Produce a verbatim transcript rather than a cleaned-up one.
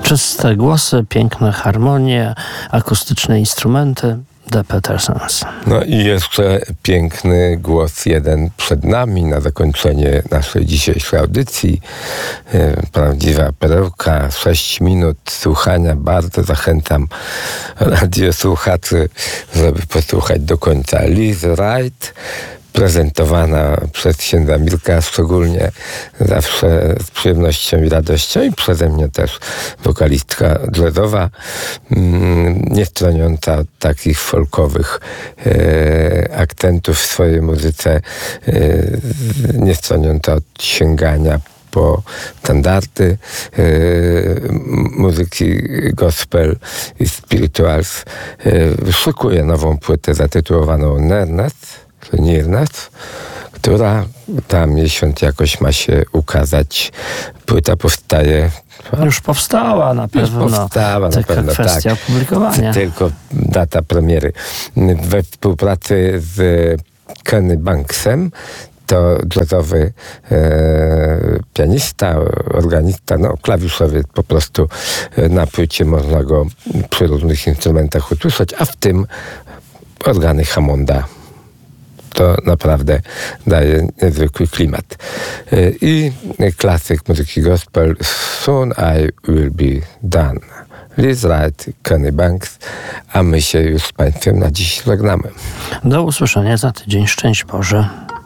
Czyste głosy, piękne harmonie, akustyczne instrumenty. The Petersons. No i jeszcze piękny głos jeden przed nami na zakończenie naszej dzisiejszej audycji. Prawdziwa perełka, sześć minut słuchania. Bardzo zachęcam radiosłuchaczy, żeby posłuchać do końca. Liz Wright, prezentowana przez księdza Mirka, szczególnie zawsze z przyjemnością i radością, i przeze mnie też wokalistka jazzowa, nie stroniąca takich folkowych e, akcentów w swojej muzyce, e, nie stroniąca od sięgania po standardy e, muzyki gospel i spirituals. E, szykuje nową płytę zatytułowaną Nearness, Nearness, która tam miesiąc jakoś ma się ukazać. Płyta powstaje. Już powstała na pewno. Już powstała na pewno, kwestia tak. opublikowania. Tylko data premiery. We współpracy z Kenny Banksem, to jazzowy e, pianista, organista, no klawiszowy, po prostu na płycie można go przy różnych instrumentach usłyszeć, a w tym organy Hammonda. To naprawdę daje niezwykły klimat. I klasyk muzyki gospel Soon I Will Be Done. Liz Wright, Kenny Banks, a my się już z Państwem na dziś żegnamy. Do usłyszenia za tydzień. Szczęść Boże.